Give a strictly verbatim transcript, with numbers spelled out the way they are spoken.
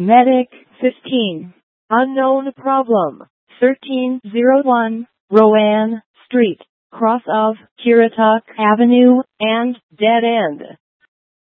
Medic fifteen. Unknown problem. thirteen oh one, Rowan Street, cross of Currituck Avenue, and dead end.